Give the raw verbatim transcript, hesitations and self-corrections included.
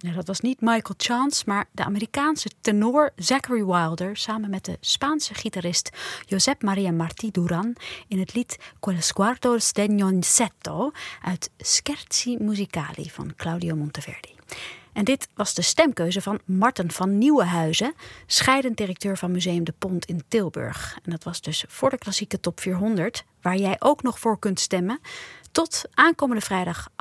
Ja, dat was niet Michael Chance, maar de Amerikaanse tenor Zachary Wilder samen met de Spaanse gitarist Josep Maria Martí Duran in het lied Quel sguardo sdegnosetto uit Scherzi Musicali van Claudio Monteverdi. En dit was de stemkeuze van Marten van Nieuwenhuizen, scheidend directeur van Museum de Pont in Tilburg. En dat was dus voor de klassieke top vierhonderd, waar jij ook nog voor kunt stemmen, tot aankomende vrijdag